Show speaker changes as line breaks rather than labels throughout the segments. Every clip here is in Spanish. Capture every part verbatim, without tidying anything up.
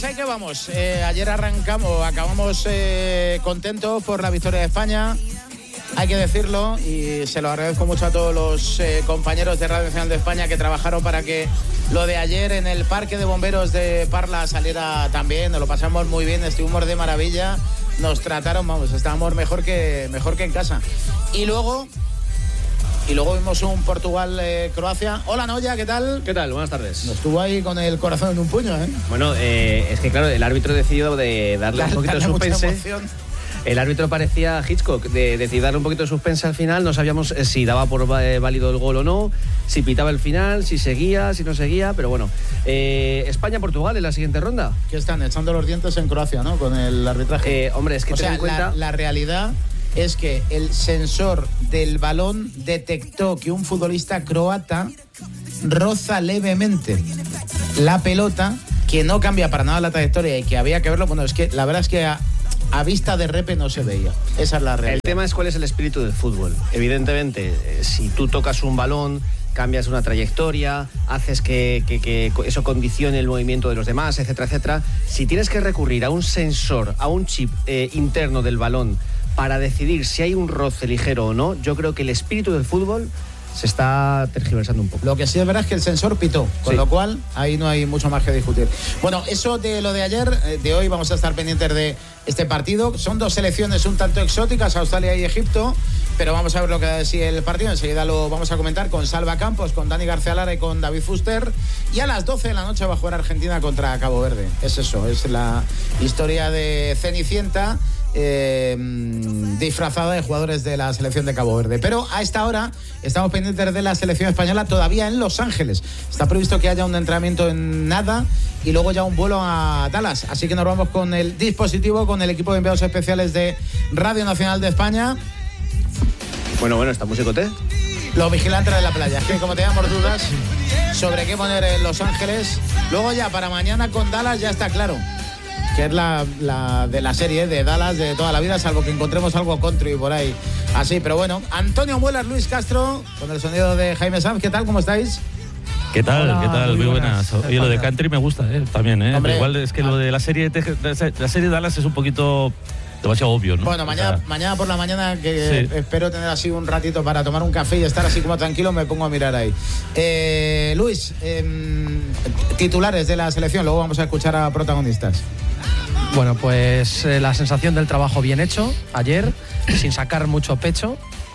Ahí que vamos, eh, ayer arrancamos, acabamos eh, contentos por la victoria de España, hay que decirlo, y se lo agradezco mucho a todos los eh, compañeros de Radio Nacional de España que trabajaron para que lo de ayer en el Parque de Bomberos de Parla saliera tan bien. Nos lo pasamos muy bien, estuvimos de maravilla, nos trataron, vamos, estábamos mejor que, mejor que en casa. Y luego... Y luego vimos un Portugal-Croacia. Eh, Hola, Noya, ¿qué tal?
¿Qué tal? Buenas tardes.
Nos estuvo ahí con el corazón en un puño, ¿eh?
Bueno, eh, es que claro, el árbitro decidió de darle Dar, un poquito de suspense. El árbitro parecía Hitchcock, de decidir darle un poquito de suspense al final. No sabíamos si daba por eh, válido el gol o no, si pitaba el final, si seguía, si no seguía. Pero bueno, eh, España-Portugal en la siguiente ronda.
Que están echando los dientes en Croacia, ¿no? Con el arbitraje.
Eh, hombre, es que
o
ten
sea,
en cuenta...
la, la realidad... es que el sensor del balón detectó que un futbolista croata roza levemente la pelota, que no cambia para nada la trayectoria y que había que verlo. Bueno, es que la verdad es que a, a vista de repe no se veía. Esa es la realidad.
El tema es cuál es el espíritu del fútbol. Evidentemente, eh, si tú tocas un balón, cambias una trayectoria, haces que, que, que eso condicione el movimiento de los demás, etcétera, etcétera. Si tienes que recurrir a un sensor, a un chip eh, interno del balón para decidir si hay un roce ligero o no, yo creo que el espíritu del fútbol se está tergiversando un poco.
Lo que sí es verdad es que el sensor pitó, con
sí.
lo cual ahí no hay mucho más que discutir. Bueno, eso de lo de ayer, de hoy vamos a estar pendientes de este partido. Son dos selecciones un tanto exóticas, Australia y Egipto, pero vamos a ver lo que da de sí el partido. Enseguida lo vamos a comentar con Salva Campos, con Dani García Lara y con David Fuster. Y a las doce de la noche va a jugar Argentina contra Cabo Verde. Es eso, es la historia de Cenicienta, Eh, disfrazada de jugadores de la selección de Cabo Verde. Pero a esta hora estamos pendientes de la selección española todavía en Los Ángeles. Está previsto que haya un entrenamiento en nada y luego ya un vuelo a Dallas. Así que nos vamos con el dispositivo, con el equipo de enviados especiales de Radio Nacional de España.
Bueno, bueno, ¿está musicote?
Los vigilantes de la playa. Es que como teníamos dudas sobre qué poner en Los Ángeles, luego ya para mañana con Dallas ya está claro, que es la, la de la serie de Dallas de toda la vida, salvo que encontremos algo country por ahí. Así, pero bueno, Antonio Muelas, Luis Castro, con el sonido de Jaime Sanz. ¿Qué tal? ¿Cómo estáis?
¿Qué tal?
Hola,
¿Qué tal? Muy buenas. buenas. Oye, lo de country me gusta, ¿eh? También, ¿eh?
Hombre,
igual es que lo de la serie de, la serie de Dallas es un poquito demasiado obvio, ¿no?
Bueno, mañana, o sea, mañana por la mañana, que sí. espero tener así un ratito para tomar un café y estar así como tranquilo, me pongo a mirar ahí. Eh, Luis, eh, titulares de la selección, luego vamos a escuchar a protagonistas.
Bueno, pues eh, la sensación del trabajo bien hecho ayer, sin sacar mucho pecho.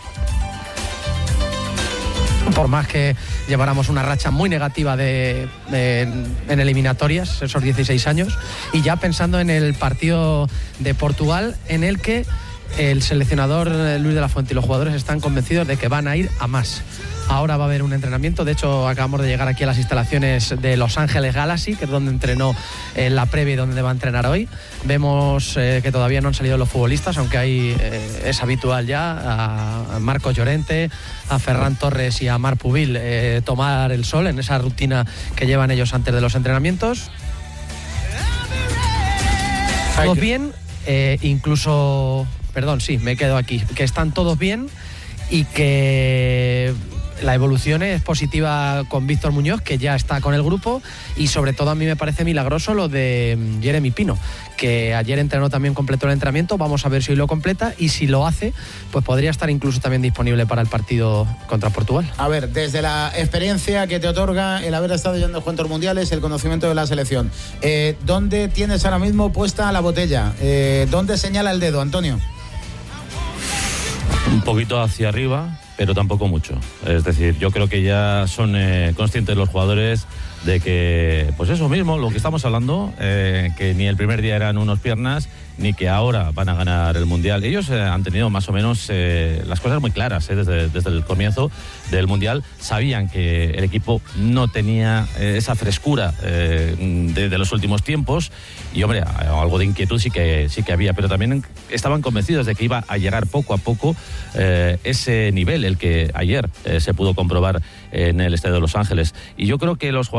Por más que lleváramos una racha muy negativa de, de, en eliminatorias, esos dieciséis años, y ya pensando en el partido de Portugal, en el que el seleccionador Luis de la Fuente y los jugadores están convencidos de que van a ir a más. Ahora va a haber un entrenamiento. De hecho, acabamos de llegar aquí a las instalaciones de Los Ángeles Galaxy, que es donde entrenó en la previa y donde va a entrenar hoy. Vemos eh, que todavía no han salido los futbolistas, aunque hay, eh, es habitual ya a Marcos Llorente, a Ferran Torres y a Marc Pubil eh, tomar el sol en esa rutina que llevan ellos antes de los entrenamientos. Todos bien, eh, incluso... Perdón, sí, me quedo aquí. Que están todos bien y que... la evolución es positiva con Víctor Muñoz, que ya está con el grupo, y sobre todo a mí me parece milagroso lo de Jeremy Pino, que ayer entrenó también, completó el entrenamiento. Vamos a ver si hoy lo completa, y si lo hace, pues podría estar incluso también disponible para el partido contra Portugal.
A ver, desde la experiencia que te otorga el haber estado yendo a cuantos mundiales, el conocimiento de la selección, eh, ¿dónde tienes ahora mismo puesta la botella? Eh, ¿Dónde señala el dedo, Antonio?
Un poquito hacia arriba, pero tampoco mucho. Es decir, yo creo que ya son eh, conscientes los jugadores de que, pues eso mismo, lo que estamos hablando, eh, que ni el primer día eran unos piernas, ni que ahora van a ganar el Mundial. Ellos eh, han tenido más o menos eh, las cosas muy claras eh, desde, desde el comienzo del Mundial. Sabían que el equipo no tenía eh, esa frescura eh, de, de los últimos tiempos, y hombre, algo de inquietud sí que, sí que había, pero también estaban convencidos de que iba a llegar poco a poco eh, ese nivel, el que ayer eh, se pudo comprobar en el Estadio de Los Ángeles. Y yo creo que los jugadores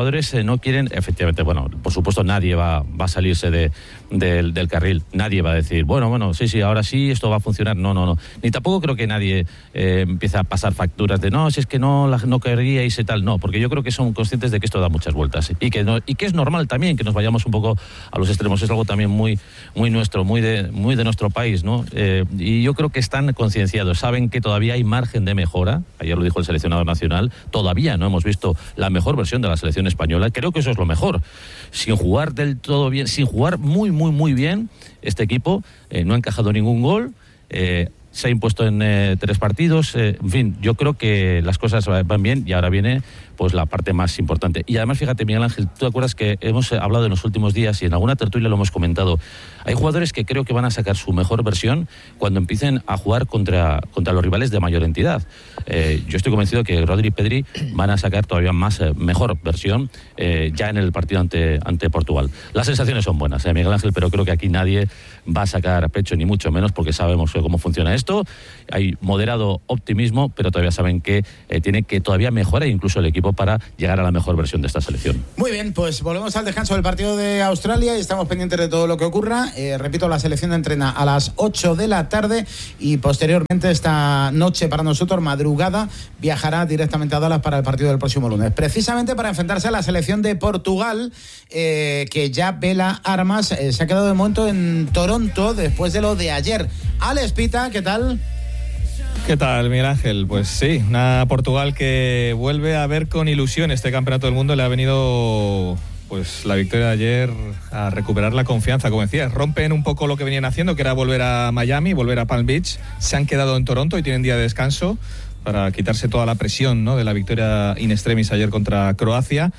jugadores eh, no quieren, efectivamente, bueno, por supuesto nadie va, va a salirse de, de, del carril, nadie va a decir, bueno, bueno, sí, sí, ahora sí, esto va a funcionar, no, no, no, ni tampoco creo que nadie eh, empiece a pasar facturas de, no, si es que no, la, no querríais y tal, no, porque yo creo que son conscientes de que esto da muchas vueltas y que, no, y que es normal también que nos vayamos un poco a los extremos, es algo también muy, muy nuestro, muy de, muy de nuestro país, ¿no? Eh, y yo creo que están concienciados, saben que todavía hay margen de mejora, ayer lo dijo el seleccionador nacional, todavía no hemos visto la mejor versión de la selección española, creo que eso es lo mejor, sin jugar del todo bien, sin jugar muy, muy, muy bien, este equipo eh, no ha encajado ningún gol, eh, se ha impuesto en eh, tres partidos, eh, en fin, yo creo que las cosas van bien y ahora viene pues la parte más importante. Y además, fíjate, Miguel Ángel, tú te acuerdas que hemos hablado en los últimos días y en alguna tertulia lo hemos comentado, hay jugadores que creo que van a sacar su mejor versión cuando empiecen a jugar contra, contra los rivales de mayor entidad. Eh, yo estoy convencido que Rodri y Pedri van a sacar todavía más, eh, mejor versión eh, ya en el partido ante, ante Portugal. Las sensaciones son buenas, eh, Miguel Ángel, pero creo que aquí nadie va a sacar pecho, ni mucho menos, porque sabemos cómo funciona esto. Hay moderado optimismo, pero todavía saben que eh, tiene que todavía mejorar incluso el equipo para llegar a la mejor versión de esta selección.
Muy bien, pues volvemos al descanso del partido de Australia y estamos pendientes de todo lo que ocurra. Eh, repito, la selección entrena a las ocho de la tarde y posteriormente esta noche para nosotros, madrugada, viajará directamente a Dallas para el partido del próximo lunes. Precisamente para enfrentarse a la selección de Portugal, eh, que ya vela armas, eh, se ha quedado de momento en Toronto después de lo de ayer. Alex Pita, ¿qué tal?
¿Qué tal, Miguel Ángel? Pues sí, una Portugal que vuelve a ver con ilusión este campeonato del mundo. Le ha venido pues la victoria de ayer a recuperar la confianza, como decías. Rompen un poco lo que venían haciendo, que era volver a Miami, volver a Palm Beach. Se han quedado en Toronto y tienen día de descanso para quitarse toda la presión, ¿no?, de la victoria in extremis ayer contra Croacia.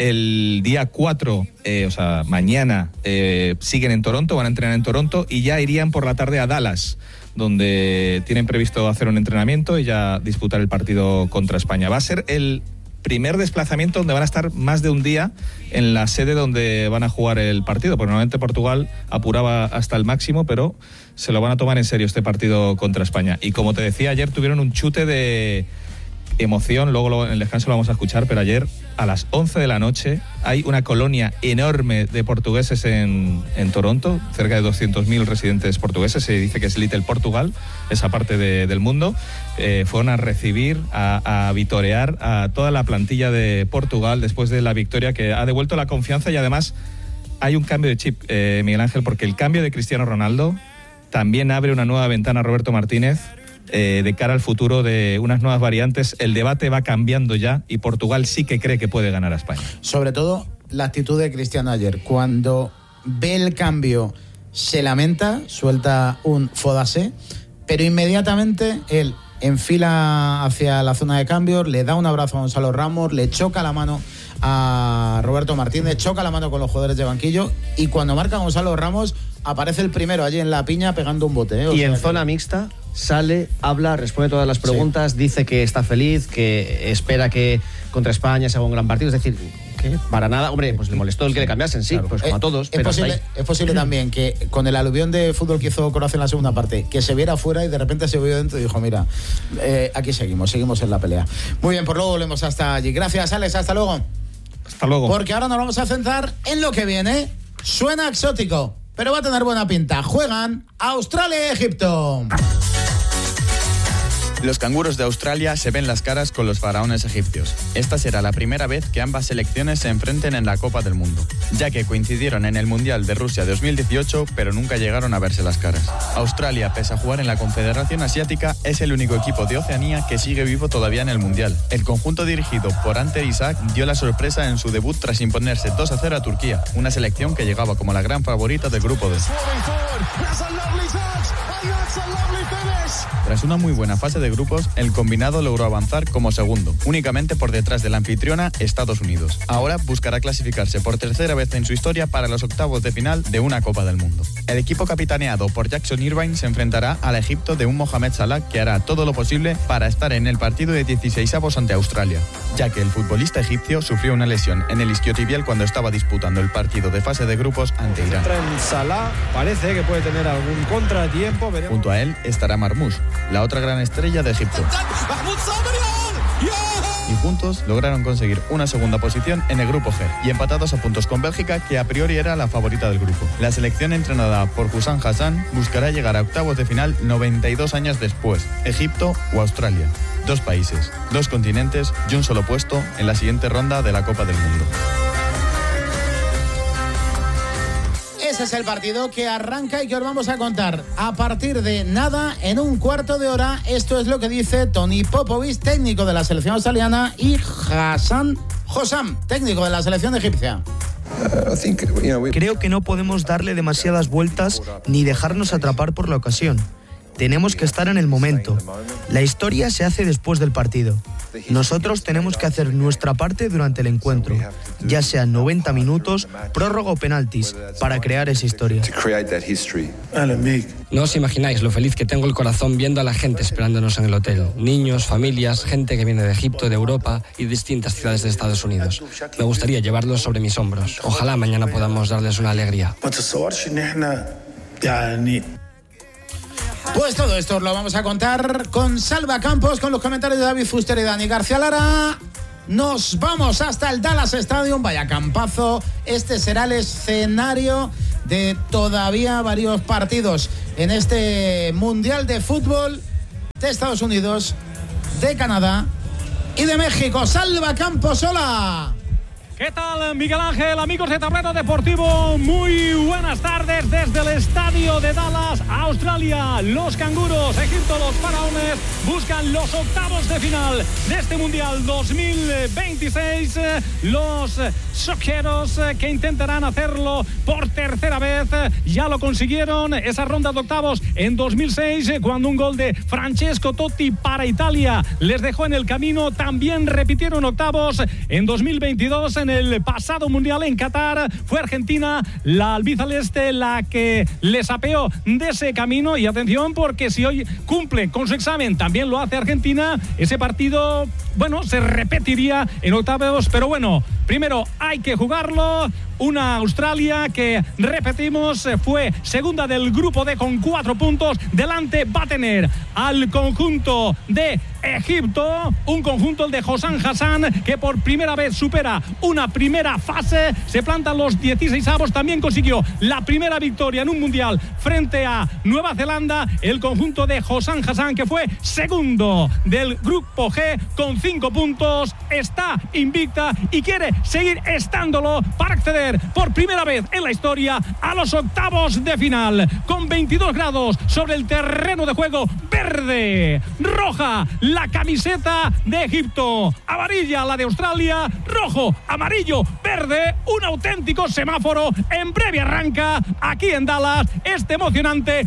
El día cuatro, eh, o sea, mañana, eh, siguen en Toronto, van a entrenar en Toronto y ya irían por la tarde a Dallas, donde tienen previsto hacer un entrenamiento y ya disputar el partido contra España. Va a ser el primer desplazamiento donde van a estar más de un día en la sede donde van a jugar el partido, porque normalmente Portugal apuraba hasta el máximo, pero se lo van a tomar en serio este partido contra España. Y como te decía, ayer tuvieron un chute de emoción, luego en el descanso lo vamos a escuchar, pero ayer a las once de la noche hay una colonia enorme de portugueses en, en Toronto, cerca de doscientos mil residentes portugueses, se dice que es Little Portugal, esa parte de, del mundo. Eh, fueron a recibir, a, a vitorear a toda la plantilla de Portugal después de la victoria que ha devuelto la confianza, y además hay un cambio de chip, eh, Miguel Ángel, porque el cambio de Cristiano Ronaldo también abre una nueva ventana a Roberto Martínez. Eh, de cara al futuro de unas nuevas variantes. El debate va cambiando ya y Portugal sí que cree que puede ganar a España.
Sobre todo la actitud de Cristiano ayer, cuando ve el cambio se lamenta, suelta un fodasé, pero inmediatamente él enfila hacia la zona de cambios, le da un abrazo a Gonzalo Ramos, le choca la mano a Roberto Martínez, choca la mano con los jugadores de banquillo, y cuando marca Gonzalo Ramos aparece el primero allí en la piña pegando un bote, ¿eh? O
y
sea
en
que...
zona mixta sale, habla, responde todas las preguntas, sí. Dice que está feliz, que espera que contra España se haga un gran partido, es decir, que para nada, hombre, pues le molestó el que le cambiasen, sí, claro, pues como
eh,
a todos.
Es,
pero
posible, es posible también que con el aluvión de fútbol que hizo Croacia en la segunda parte, que se viera afuera y de repente se vio dentro y dijo, mira, eh, aquí seguimos, seguimos en la pelea. Muy bien, pues luego volvemos hasta allí. Gracias, Alex, hasta luego.
Hasta luego.
Porque ahora nos vamos a centrar en lo que viene. Suena exótico, pero va a tener buena pinta. Juegan Australia y Egipto.
Los canguros de Australia se ven las caras con los faraones egipcios. Esta será la primera vez que ambas selecciones se enfrenten en la Copa del Mundo, ya que coincidieron en el Mundial de Rusia dos mil dieciocho, pero nunca llegaron a verse las caras. Australia, pese a jugar en la Confederación Asiática, es el único equipo de Oceanía que sigue vivo todavía en el Mundial. El conjunto dirigido por Ante Isaac dio la sorpresa en su debut tras imponerse dos a cero a Turquía, una selección que llegaba como la gran favorita del grupo D. Tras una muy buena fase de grupos, el combinado logró avanzar como segundo, únicamente por detrás de la anfitriona Estados Unidos. Ahora buscará clasificarse por tercera vez en su historia para los octavos de final de una Copa del Mundo. El equipo capitaneado por Jackson Irvine se enfrentará al Egipto de un Mohamed Salah que hará todo lo posible para estar en el partido de dieciseisavos ante Australia, ya que el futbolista egipcio sufrió una lesión en el isquiotibial cuando estaba disputando el partido de fase de grupos ante Irán.
Salah parece que puede tener algún contratiempo.
Junto a él estará Marmoush, la otra gran estrella de Egipto. Y juntos lograron conseguir una segunda posición en el grupo G y empatados a puntos con Bélgica, que a priori era la favorita del grupo. La selección entrenada por Husam Hassan buscará llegar a octavos de final noventa y dos años después, Egipto o Australia. Dos países, dos continentes y un solo puesto en la siguiente ronda de la Copa del Mundo.
Ese es el partido que arranca y que os vamos a contar a partir de nada, en un cuarto de hora. Esto es lo que dice Tony Popovic, técnico de la selección australiana, y Hassan Hossam, técnico de la selección egipcia.
Creo que no podemos darle demasiadas vueltas ni dejarnos atrapar por la ocasión. Tenemos que estar en el momento. La historia se hace después del partido. Nosotros tenemos que hacer nuestra parte durante el encuentro, ya sean noventa minutos, prórroga o penaltis, para crear esa historia.
No os imagináis lo feliz que tengo el corazón viendo a la gente esperándonos en el hotel. Niños, familias, gente que viene de Egipto, de Europa y distintas ciudades de Estados Unidos. Me gustaría llevarlos sobre mis hombros. Ojalá mañana podamos darles una alegría.
Pues todo esto os lo vamos a contar con Salva Campos, con los comentarios de David Fuster y Dani García Lara. Nos vamos hasta el Dallas Stadium, vaya campazo. Este será el escenario de todavía varios partidos en este Mundial de Fútbol de Estados Unidos, de Canadá y de México. Salva Campos, hola.
¿Qué tal, Miguel Ángel? Amigos de Tablero Deportivo, muy buenas tardes desde el estadio de Dallas, Australia. Los canguros, Egipto, los faraones buscan los octavos de final de este Mundial dos mil veintiséis. Los soqueros que intentarán hacerlo por tercera vez ya lo consiguieron. Esa ronda de octavos en dos mil seis, cuando un gol de Francesco Totti para Italia les dejó en el camino. También repitieron octavos en dos mil veintidós en el pasado Mundial en Qatar. Fue Argentina, la albiceleste, la que les apeó de ese camino. Y atención, porque si hoy cumple con su examen, también lo hace Argentina, ese partido, bueno, se repetiría en octavos. Pero bueno, primero hay que jugarlo. Una Australia que, repetimos, fue segunda del grupo D con cuatro puntos. Delante va a tener al conjunto de Egipto, un conjunto, el de Hosam Hassan, que por primera vez supera una primera fase, se plantan los dieciseisavos. También consiguió la primera victoria en un mundial frente a Nueva Zelanda, el conjunto de Hosam Hassan, que fue segundo del grupo G con cinco puntos. Está invicta y quiere seguir estándolo para acceder por primera vez en la historia a los octavos de final, con veintidós grados sobre el terreno de juego. Verde, roja la camiseta de Egipto, amarilla la de Australia, rojo, amarillo, verde, un auténtico semáforo. En breve arranca aquí en Dallas este emocionante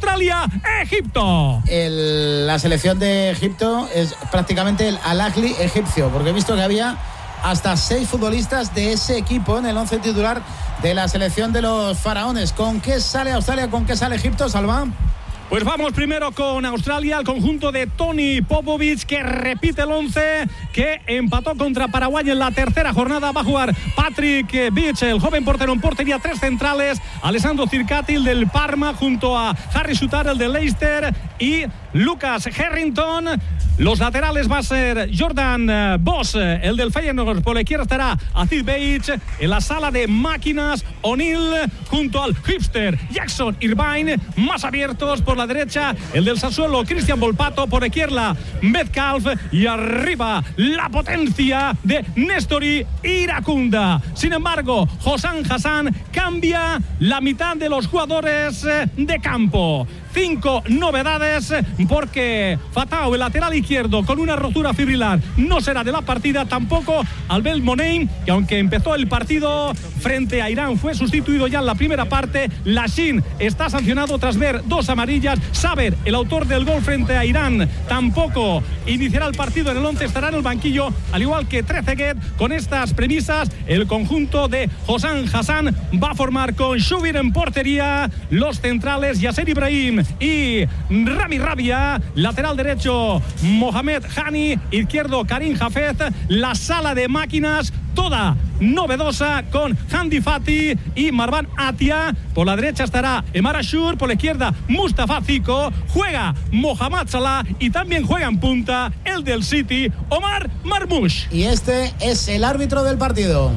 Australia-Egipto.
El, la selección de Egipto es prácticamente el Al-Ahly egipcio, porque he visto que había hasta seis futbolistas de ese equipo en el once titular de la selección de los faraones. ¿Con qué sale Australia? ¿Con qué sale Egipto, Salva?
Pues vamos primero con Australia, el conjunto de Tony Popovic, que repite el once, que empató contra Paraguay en la tercera jornada. Va a jugar Patrick Beach, el joven portero, en portería. Tres centrales: Alessandro Circati, el del Parma, junto a Harry Sutar, el de Leicester, y Lucas Harrington. Los laterales va a ser Jordan Boss, el del Feyenoord. Por la izquierda estará Aziz Beich. En la sala de máquinas, O'Neill junto al hipster Jackson Irvine. Más abiertos por la derecha, el del Sassuolo, Cristian Volpato. Por la izquierda, Metcalf. Y arriba, la potencia de Nestori Iracunda. Sin embargo, Hosam Hassan cambia la mitad de los jugadores de campo. Cinco novedades, porque Fatau, el lateral izquierdo, con una rotura fibrilar, no será de la partida. Tampoco Albel Money, que aunque empezó el partido frente a Irán, fue sustituido ya en la primera parte. Lashin está sancionado tras ver dos amarillas. Saber, el autor del gol frente a Irán, tampoco iniciará el partido en el once, estará en el banquillo, al igual que Trezeguet. Con estas premisas, el conjunto de Hosam Hassan va a formar con Shubir en portería, los centrales Yasser Ibrahim y Rami Rabia, lateral derecho Mohamed Hani, izquierdo Karim Hafez. La sala de máquinas toda novedosa, con Hamdi Fati y Marwan Atia. Por la derecha estará Emar Ashur, por la izquierda Mustafa Zico, juega Mohamed Salah y también juega en punta el del City, Omar Marmoush.
Y este es el árbitro del partido.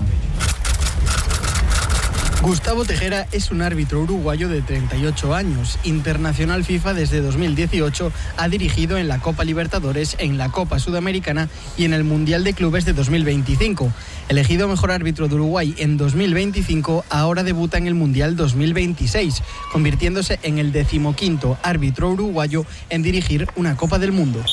Gustavo Tejera es un árbitro uruguayo de treinta y ocho años, internacional FIFA desde dos mil dieciocho, ha dirigido en la Copa Libertadores, en la Copa Sudamericana y en el Mundial de Clubes de dos mil veinticinco. Elegido mejor árbitro de Uruguay en dos mil veinticinco, ahora debuta en el Mundial dos mil veintiséis, convirtiéndose en el decimoquinto árbitro uruguayo en dirigir una Copa del Mundo.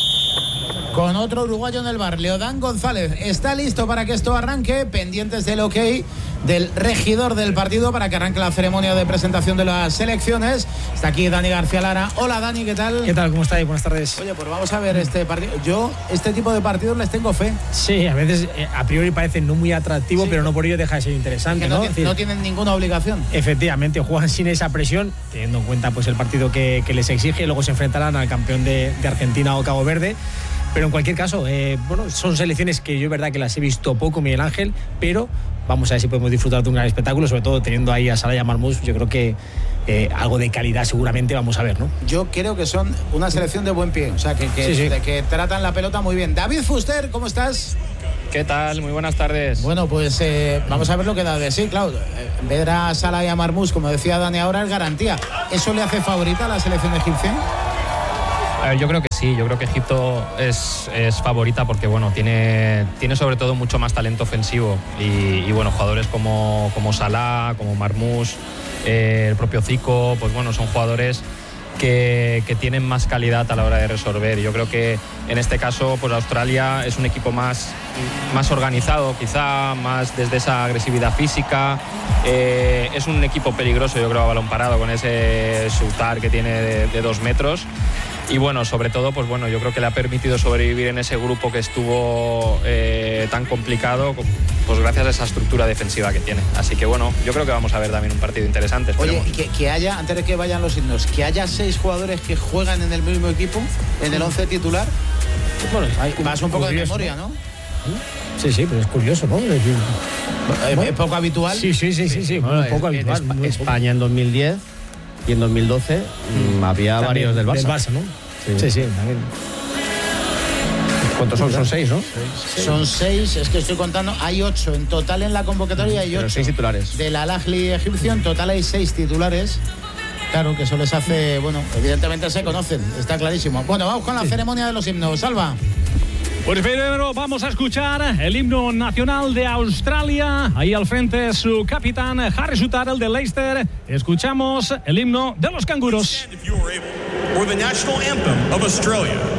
Con otro uruguayo en el bar, Leodán González está listo para que esto arranque, pendientes del ok del regidor del partido para que arranque la ceremonia de presentación de las selecciones. Está aquí Dani García Lara. Hola Dani, ¿qué tal?
¿Qué tal? ¿Cómo estáis? Buenas tardes.
Oye, pues vamos a ver este partido. Yo, este tipo de partidos les tengo fe.
Sí, a veces eh, a priori parecen no muy atractivos, sí, pero no por ello deja de ser interesante,
que no,
¿no?
Tiene,
decir,
no tienen ninguna obligación.
Efectivamente, juegan sin esa presión, teniendo en cuenta pues el partido que, que les exige, y luego se enfrentarán al campeón de, de Argentina o Cabo Verde. Pero en cualquier caso, eh, bueno, son selecciones que yo es verdad que las he visto poco, Miguel Ángel, pero vamos a ver si podemos disfrutar de un gran espectáculo, sobre todo teniendo ahí a Salah y a Marmoush. Yo creo que eh, algo de calidad seguramente vamos a ver, ¿no?
Yo creo que son una selección de buen pie, o sea, que, que,
sí, sí.
De, que tratan la pelota muy bien. David Fuster, ¿cómo estás?
¿Qué tal? Muy buenas tardes.
Bueno, pues eh, vamos a ver lo que da de sí, claro. Ver a Salah y a Marmoush, como decía Dani ahora, es garantía. ¿Eso le hace favorita a la selección egipcia?
A ver, yo creo que sí, yo creo que Egipto es, es favorita porque bueno, tiene, tiene sobre todo mucho más talento ofensivo y, y bueno, jugadores como, como Salah, como Marmoush, eh, el propio Zico, pues bueno, son jugadores que, que tienen más calidad a la hora de resolver. Yo creo que en este caso pues Australia es un equipo más, más organizado, quizá más desde esa agresividad física. Eh, es un equipo peligroso, yo creo, a balón parado, con ese chutar que tiene de, de dos metros. Y bueno, sobre todo, pues bueno, yo creo que le ha permitido sobrevivir en ese grupo que estuvo eh, tan complicado, pues gracias a esa estructura defensiva que tiene. Así que bueno, yo creo que vamos a ver también un partido interesante.
Oye, y que, que haya, antes de que vayan los himnos, que haya seis jugadores que juegan en el mismo equipo, en el once titular. Bueno, hay, vas un poco curioso, de memoria, ¿no?
Sí, sí, pero es curioso, ¿no? Es, decir,
bueno, ¿es poco habitual?
Sí, sí, sí, sí, sí,
bueno,
muy poco
en,
habitual.
En
muy
España
poco.
En dos mil diez y en dos mil doce mm, había
también,
varios del Barça.
Del Barça, ¿no? Sí, sí, sí, también.
¿Cuántos son? Son seis, ¿no?
Seis. Son seis, es que estoy contando, hay ocho. En total en la convocatoria hay ocho.
Pero seis titulares.
Del Al-Ahly egipcio, en total hay seis titulares. Claro, que eso les hace, bueno, evidentemente se conocen, está clarísimo. Bueno, vamos con la sí. ceremonia de los himnos. Salva.
Pues primero vamos a escuchar el himno nacional de Australia. Ahí al frente su capitán Harry Souttar, el de Leicester. Escuchamos el himno de los canguros.
Or the national anthem of Australia.